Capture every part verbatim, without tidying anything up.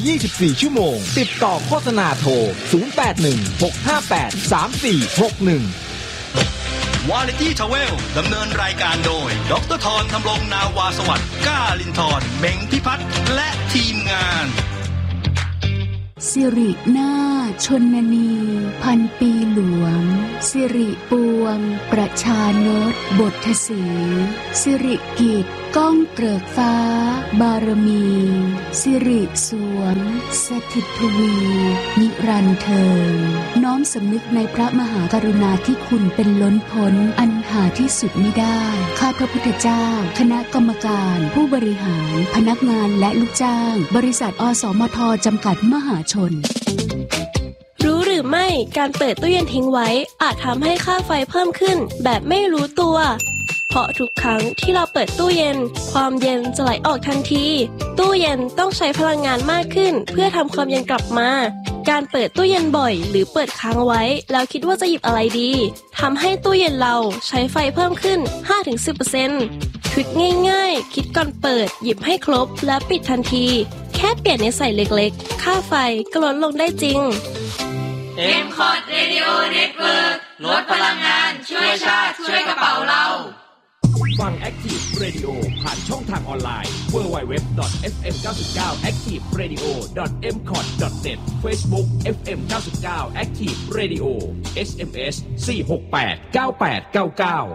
ยี่สิบสี่ ชั่วโมงติดต่อโฆษณาโทรศูนย์ แปด หนึ่ง หก ห้า แปด สาม สี่ หก หนึ่งวาไรตี้ทราเวลดำเนินรายการโดยดร.ธรธำรงนาวาสวัสดิ์ก้าลินทร์เม้งพิพัฒน์และทีมงานสิรินาชนนีพันปีหลวงสิริปวงประชานตบทสีสิริกิจก้องเกริกฟ้าบารมีสิริสวงสถิตทวีนิรันดร์เทิงน้อมสำนึกในพระมหากรุณาธิคุณเป็นล้นพ้นอันหาที่สุดมิได้ข้าพระพุทธเจ้าคณะกรรมการผู้บริหารพนักงานและลูกจ้างบริษัทอสมทจำกัดมหาชนรู้หรือไม่การเปิดตู้เย็นทิ้งไว้อาจทำให้ค่าไฟเพิ่มขึ้นแบบไม่รู้ตัวเพราะทุกครั้งที่เราเปิดตู้เย็นความเย็นจะไหลออกทันทีตู้เย็นต้องใช้พลังงานมากขึ้นเพื่อทำความเย็นกลับมาการเปิดตู้เย็นบ่อยหรือเปิดค้างไว้แล้วคิดว่าจะหยิบอะไรดีทำให้ตู้เย็นเราใช้ไฟเพิ่มขึ้น ห้าถึงสิบเปอร์เซ็นต์ ทริคง่ายๆคิดก่อนเปิดหยิบให้ครบและปิดทันทีแค่เปลี่ยนนิสัยเล็กๆค่าไฟก็ลดลงได้จริงเอ็ม คอร์ด Radio Network ลดพลังงานช่วยชาติช่วยกระเป๋าเราฟัง Active Radio ผ่านช่องทางออนไลน์ ดับเบิลยู ดับเบิลยู ดับเบิลยู ดอท เอฟ เอ็ม เก้าสิบเก้า แอคทีฟเรดิโอ ดอท เอ็ม คอร์ด ดอท เน็ต Facebook เอฟ เอ็ม เก้าสิบเก้า Active Radio เอส เอ็ม เอส สี่ หก แปด เก้า แปด เก้า เก้า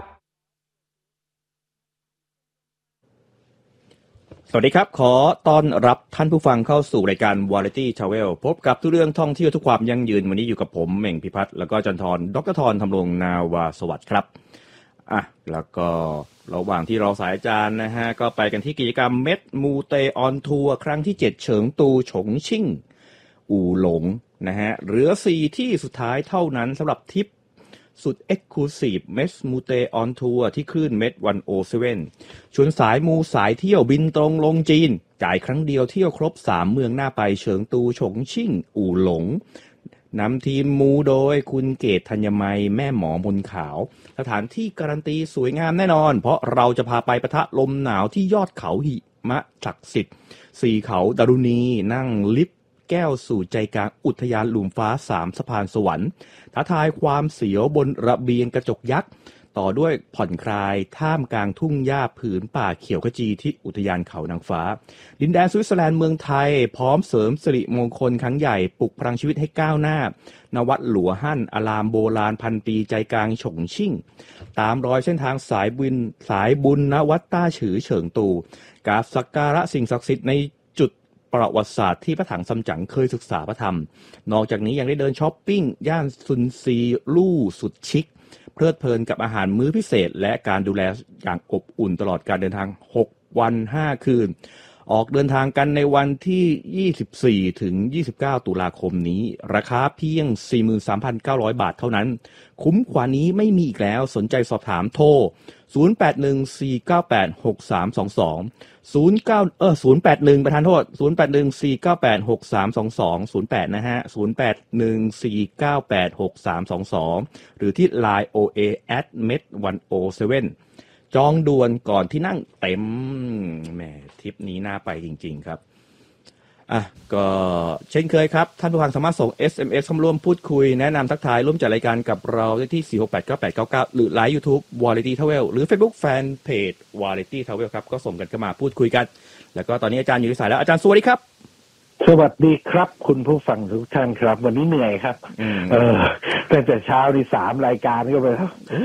สวัสดีครับขอต้อนรับท่านผู้ฟังเข้าสู่รายการ Variety Travel พบกับทุกเรื่องท่องเที่ยวทุกความยั่งยืนวันนี้อยู่กับผมเม่งพิพัฒน์แล้วก็จันทร์ดร.ธรธำรงนาวาสวัสดิ์ครับอ่ะแล้วก็ระหว่างที่รอสายอาจารย์นะฮะก็ไปกันที่กิจกรรมเม็ดมูเตออนทัวร์ครั้งที่เจ็ดเฉิงตูฉงชิ่งอู่หลงนะฮะเหลือสี่ที่สุดท้ายเท่านั้นสำหรับทริปสุด Exclusive เมสมูเตออนทัวร์ที่คลื่นเมดหนึ่งศูนย์เจ็ดชวนสายมูสายเที่ยวบินตรงลงจีนจ่ายครั้งเดียวเที่ยวครบสามเมืองหน้าไปเฉิงตูฉงชิ่งอู่หลงนำทีมมูโดยคุณเกตธัญมัยแม่หมอมนขาวสถานที่การันตีสวยงามแน่นอนเพราะเราจะพาไปปะทะลมหนาวที่ยอดเขาหิมะศักดิ์สิทธิ์สี่เขาดารุณีนั่งลิฟต์แก้วสู่ใจกลางอุทยานหลุมฟ้าสามสะพานสวรรค์ท้าทายความเสียวบนระเบียงกระจกยักษ์ต่อด้วยผ่อนคลายท่ามกลางทุ่งหญ้าผืนป่าเขียวขจีที่อุทยานเขานางฟ้าดินแดนสวิตเซอร์แลนด์เมืองไทยพร้อมเสริมสิริมงคลครั้งใหญ่ปลุกพลังชีวิตให้ก้าวหน้านวัดหลัวหั่นอารามโบราณพันปีใจกลางฉงชิ่งตามรอยเส้นทางสายบุญสายบุญณวัดต้าฉือเฉิงตูกราบสักการะสิ่งศักดิ์สิทธิ์ในจุดประวัติศาสตร์ที่พระถังซัมจั๋งเคยศึกษาพระธรรมนอกจากนี้ยังได้เดินช้อปปิ้งย่านซุนซีลู่สุดชิคเพลิดเพลินกับอาหารมื้อพิเศษและการดูแลอย่างอบอุ่นตลอดการเดินทางหกวันห้าคืนออกเดินทางกันในวันที่ยี่สิบสี่ถึงยี่สิบเก้าตุลาคมนี้ราคาเพียง สี่หมื่นสามพันเก้าร้อย บาทเท่านั้นคุ้มกว่านี้ไม่มีอีกแล้วสนใจสอบถามโทรศูนย์ แปด หนึ่ง สี่ เก้า แปด หก สาม สอง สอง ศูนย์ เก้า เอ่อ ศูนย์ แปด หนึ่ง ประธานโทษ ศูนย์ แปด หนึ่ง สี่ เก้า แปด หก สาม สอง สอง ศูนย์ แปด นะฮะ ศูนย์ แปด หนึ่ง สี่ เก้า แปด หก สาม สอง สองหรือที่ ไลน์ โอ เอ แอท เมด หนึ่งศูนย์เจ็ดจองด่วนก่อนที่นั่งเต็มแหมทริปนี้น่าไปจริงๆครับอ่ะก็เช่นเคยครับท่านผู้ฟังสามารถส่ง เอส เอ็ม เอส เข้าร่วมพูดคุยแนะนำทักทายร่วมจัดรายการกับเราได้ที่ สี่ หก แปด เก้า แปด เก้า เก้า หรือไลน์ YouTube Variety Travel หรือ Facebook Fanpage Variety Travel ครับก็ส่งกันเข้ามาพูดคุยกันแล้วก็ตอนนี้อาจารย์อยู่ในสายแล้วอาจารย์สวัสดีครับสวัสดีครับคุณผู้ฟังทุกท่านครับวันนี้เหนื่อยครับเออตั้งแต่เช้าที่สามรายการก็ไปแล้ว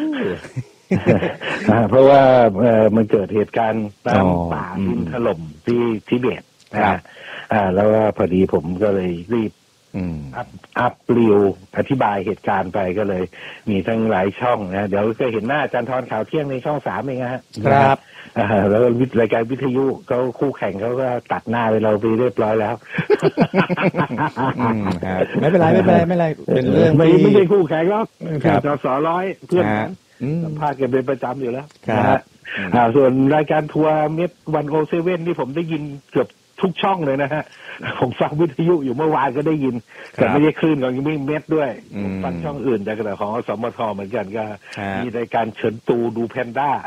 เพราะว่าเออมันเกิดเหตุการณ์น้ำป่าดินถล่มที่ทิเบตนะอ่าแล้วพอดีผมก็เลยรีบอัพอัพรีวอธิบายเหตุการณ์ไปก็เลยมีทั้งหลายช่องนะเดี๋ยวก็เห็นหน้าอาจารย์ธรข่าวเที่ยงในช่องสามเองนะครับอ่าแล้วรายการวิทยุเขาคู่แข่งเขาก็ตัดหน้าไปเราไปเรียบร้อยแล้วไม่เป็นไรไม่เป็นไรไม่เป็นไรเป็นเรื่องไม่ไม่ใช่คู่แข่งหรอกสสร้อยเพื่อนสัมภาษณ์กันเป็นประจำอยู่แล้วนะอ่าส่วนรายการทัวร์เม็ดวันโอเซเว่นที่ผมได้ยินเกือบทุกช่องเลยนะฮะผมฟังวิทยุอยู่เมื่อวานก็ได้ยินแต่ไม่ได้คลื่นของยังไม่เม็ดด้วยผมฟังช่องอื่นแต่กระของสมทเหมือนกันก็มีรายการเฉินตูดูแพนด้า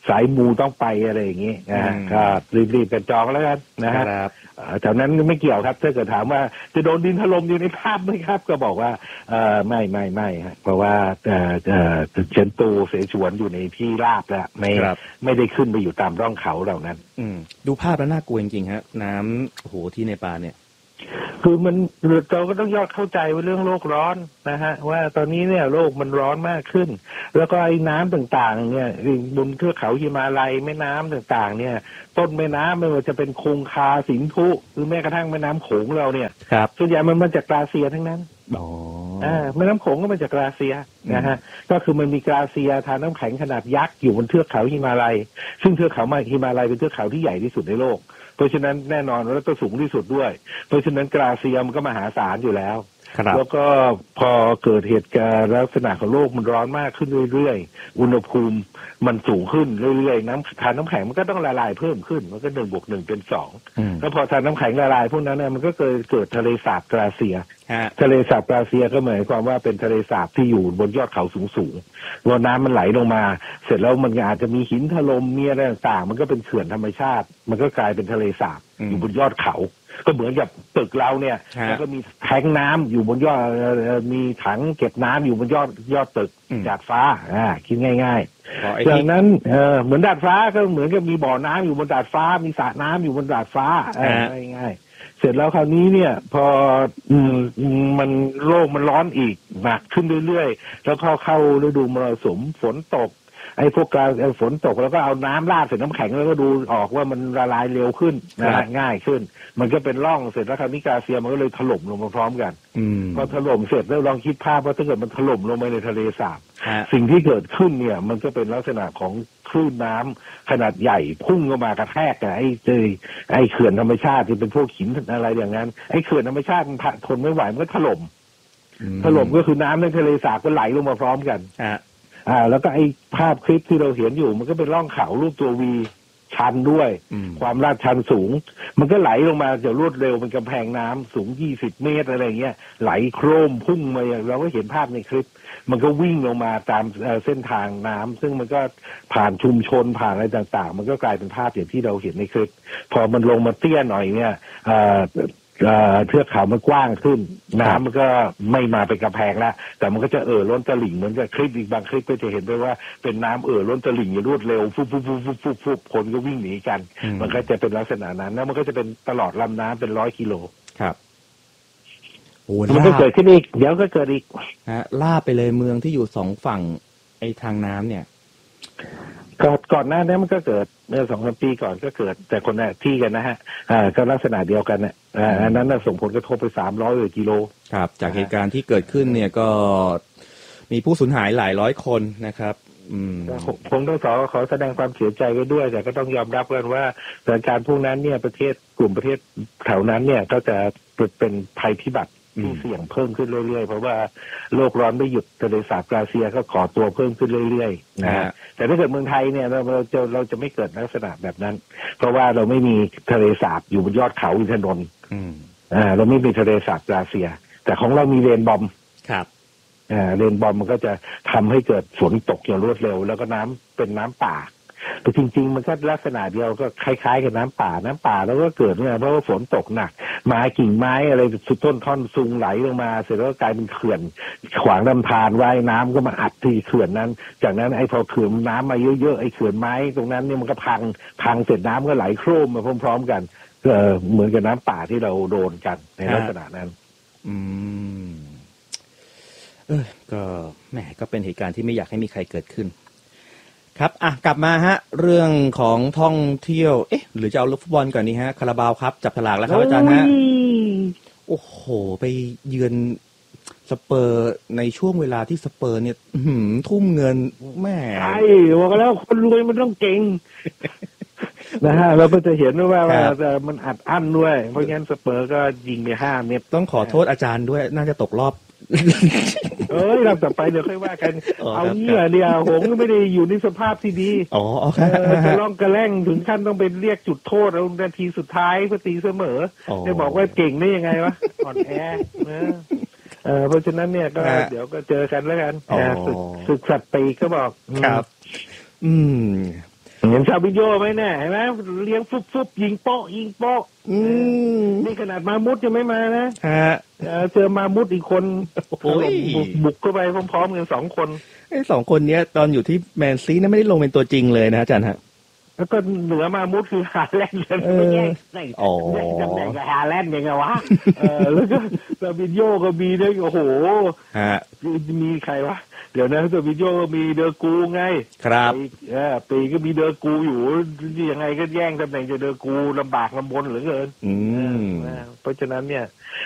สายมูต้องไปอะไรอย่างนี้นะก็รีบๆกันจองแล้วกันนะฮะจากนั้นไม่เกี่ยวครับถ้าเกิดถามว่าจะโดนดินถล่มอยู่ในภาพไหมครับก็บอกว่าเออไม่ไม่ไม่ฮะเพราะว่าเออเออเฉินตูเสฉวนอยู่ในที่ราบแล้วไม่ไม่ได้ขึ้นไปอยู่ตามร่องเขาเหล่านั้นอืมดูภาพแล้วน่ากลัวจริงๆฮะน้ำโอ้โหที่เนปาลเนี่ยคือมันเราก็ต้องยอดเข้าใจว่าเรื่องโลกร้อนนะฮะว่าตอนนี้เนี่ยโลกมันร้อนมากขึ้นแล้วก็ไอ้น้ำต่างๆเนี่ยบนเทือกเขาหิมาลัยแม่น้ำต่างๆเนี่ยต้นแม่น้ำไม่ว่าจะเป็นคงคาสินธุหรือแม้กระทั่งแม่น้ำโขงเราเนี่ยส่วนใหญ่มันมาจากกลาเซียทั้งนั้นอ๋ออ่าแม่น้ำโขงก็มาจากกลาเซียนะฮะก็คือมันมีกลาเซียทานน้ำแข็งขนาดยักษ์อยู่บนเทือกเขาหิมาลัยซึ่งเทือกเขาหิมาลัยเป็นเทือกเขาที่ใหญ่ที่สุดในโลกเพราะฉะนั้นแน่นอนแล้วก็สูงที่สุดด้วยเพราะฉะนั้นกราเซียมันก็มหาศาลอยู่แล้วแล้วก็พอเกิดเหตุการณ์ลักษณะของโลกมันร้อนมากขึ้นเรื่อยๆอุณหภูมิมันสูงขึ้นเรื่อยๆน้ำทานน้ำแข็งมันก็ต้องละลายเพิ่มขึ้นมันก็หนึ่งบวกหนึ่งเป็นสองแล้วพอทานน้ำแข็งละลายพวกนั้นเนี่ยมันก็เกิดเกิดทะเลสาบกราเซียทะเลสาบกราเซียก็หมายความว่าเป็นทะเลสาบที่อยู่บนยอดเขาสูงๆพอน้ำมันไหลลงมาเสร็จแล้วมันอาจจะมีหินถล่มมีอะไรต่างๆมันก็เป็นเขื่อนธรรมชาติมันก็กลายเป็นทะเลสาบอยู่บนยอดเขาก็เหมือนกับตึกเราเนี่ยแล้วก็มีแทงน้ำอยู่บนยอดมีถังเก็บน้ำอยู่บนยอดยอดตึกดาดฟ้าอ่าคิดง่ายๆจากนั้นเออเหมือนดาดฟ้าก็เหมือนกับมีบ่อน้ำอยู่บนดาดฟ้ามีสระน้ำอยู่บนดาดฟ้าง่ายๆเสร็จแล้วคราวนี้เนี่ยพอมันโลกมันร้อนอีกหนักขึ้นเรื่อยๆแล้วเข้าเข้าฤดูมรสุมฝนตกไอ้พวกการฝนตกแล้วก็เอาน้ำราดใส่น้ำแข็งแล้วก็ดูออกว่ามันละลายเร็วขึ้นนะง่ายขึ้นมันก็เป็นร่องเสร็จแล้วคราวนี้กาเซียมันก็เลยถล่มลงมาพร้อมกันพอถล่มเสร็จแล้วลองคิดภาพว่าถ้าเกิดมันถล่มลงไปในทะเลสาบสิ่งที่เกิดขึ้นเนี่ยมันก็เป็นลักษณะของคลื่นน้ำขนาดใหญ่พุ่งเข้ามากระแทกกับไอ้เจยไอ้เขื่อนธรรมชาติที่เป็นพวกหินอะไรอย่างนั้นไอ้เขื่อนธรรมชาติมันทนไม่ไหวมันก็ถล่มถล่มก็คือน้ำในทะเลสาบก็ไหลลงมาพร้อมกันอ่าแล้วก็ไอ้ภาพคลิปที่เราเห็นอยู่มันก็เป็นร่องเขารูปตัววีชันด้วยความลาดชันสูงมันก็ไหลลงมาจะรวดเร็วเป็นกำแพงน้ำสูงยี่สิบเมตรอะไรเงี้ยไหลโครมพุ่งมาอย่างเราก็เห็นภาพในคลิปมันก็วิ่งลงมาตามเส้นทางน้ำซึ่งมันก็ผ่านชุมชนผ่านอะไรต่างๆมันก็กลายเป็นภาพอย่างที่เราเห็นในคลิปพอมันลงมาเตี้ยหน่อยเนี่ยเทือกเขามันกว้างขึ้นน้ำมันก็ไม่มาเป็นกระแพงแล้วแต่มันก็จะเอ่อล้นตลิ่งเหมือนกับคลิปอีกบางคลิปก็จะเห็นได้ว่าเป็นน้ำเอ่อล้นตลิ่งอย่างรวดเร็วฟุบฟุบฟุบฟุบฟุบฟุบคนก็วิ่งหนีกันมันก็จะเป็นลักษณะนั้นแล้วมันก็จะเป็นตลอดลำน้ำเป็นร้อยกิโลครับโอ้มันก็เกิดขึ้นอีกเดี๋ยวก็เกิดอีกฮะล่าไปเลยเมืองที่อยู่สองฝั่งไอ้ทางน้ำเนี่ยก่อนก่อนหน้านี้มันก็เกิดเมื่อสองสามปีก่อนก็เกิดแต่คนละที่กันนะฮะอ่าก็ลักษณะเดียวกันเนี่ยอันนั้นส่งผลกระทบไปสามร้อยกิโลครับจากเหตุการณ์ที่เกิดขึ้นเนี่ยก็มีผู้สูญหายหลายร้อยคนนะครับอืมผมต้องขอขอแสดงความเสียใจไว้ด้วยแต่ก็ต้องยอมรับกันว่าสถานการณ์พวกนั้นเนี่ยประเทศกลุ่มประเทศแถวนั้นเนี่ยก็จะเป็นภัยพิบัติที่เสี่ยงเพิ่มขึ้นเรื่อยๆเพราะว่าโลกร้อนไม่หยุดทะเลสาบกราเซียก็ก่อตัวเพิ่มขึ้นเรื่อยๆนะฮะแต่ถ้าเกิดเมืองไทยเนี่ยเราเราจะเราจะไม่เกิดลักษณะแบบนั้นเพราะว่าเราไม่มีทะเลสาบอยู่บนยอดเขาอินทนนท์อ่าเราไม่มีทะเลสาบกราเซียแต่ของเรามีเรนบอมครับอ่าเรนบอมมันก็จะทำให้เกิดฝนตกอย่างรวดเร็วแล้วก็น้ำเป็นน้ำป่าแต่จริงๆมันก็ลักษณะเดียวก็คล้ายๆกับน้ำป่าน้ำป่าแล้วก็เกิดเนี่ยเพราะว่าฝนตกหนักไม้กิ่งไม้อะไรสุดต้นท่อนซุงไหลลงมาเสร็จแล้วก็กลายเป็นเขื่อนขวางลำธารไว้น้ำก็มาอัดที่เขื่อนนั้นจากนั้นไอ้พอเขื่อนน้ำมาเยอะๆไอ้เขื่อนไม้ตรงนั้นเนี่ยมันก็พังพังเสร็จน้ำก็ไหลโครมมาพร้อมๆกันเออเหมือนกับน้ำป่าที่เราโดนกันในลักษณะนั้นอืมเออก็แหมก็เป็นเหตุการณ์ที่ไม่อยากให้มีใครเกิดขึ้นครับอ่ะกลับมาฮะเรื่องของท่องเที่ยวเอ๊ะหรือจะเอาฟุตบอลก่อนนี้ฮะคาราบาวครับจับฉลากแล้วครับอาจารย์ฮะโอ้โหไปเยือนสเปอร์ในช่วงเวลาที่สเปอร์เนี่ยทุ่มเงินแม่ใช่บอกแล้วคนรวยมันต้องเก่งนะฮะเราก็จะเห็นว่ามันอัดอั้นด้วยเพราะงั้นสเปอร์ก็ยิงไปห้าเม็ดต้องขอโทษอาจารย์ด้วยน่าจะตกรอบเอ้ยเราต่อไปเดี๋ยวค่อยว่ากันเอางี้เหรอเนี่ยหงไม่ได้อยู่ในสภาพที่ดีอ๋อจะล่องกระแล่งถึงขั้นต้องไปเรียกจุดโทษเอานาทีสุดท้ายเพื่อตีเสมอจะบอกว่าเก่งได้ยังไงวะอ่อนแอนะเออเพราะฉะนั้นเนี่ยก็เดี๋ยวก็เจอกันแล้วกันศึกสัตว์ปีก็บอกครับอืมเห็นชาบิโยไหมเนี่ยเห็นไหมเลี้ยงฟุบฟุบยิงโป๊ะยิงโป๊ะนี่ขนาดมามุดยังไม่มานะเจอมามุดอีกคนบุกเข้าไปพร้อมๆกันสองคนไอ้สองคนเนี้ยตอนอยู่ที่แมนซีนั้นไม่ได้ลงเป็นตัวจริงเลยนะอาจารย์ฮะแล้วก็เหนือมามุดคือฮาแลนด์เลยไม่แย่งได้จำแหน่งกับฮาแลนด์ยังไงวะแล้วก็ซาบิโยก็มีด้วยโอ้โหมีใครวะเดี๋ยวนะซาบิโยก็มีเดอกูไงครับเออปีก็มีเดอกูอยู่ยังไงก็แย่งตำแหน่งจากเดอกูลำบากลำบนเหลือเกินเพราะฉะนั้นเนี่ย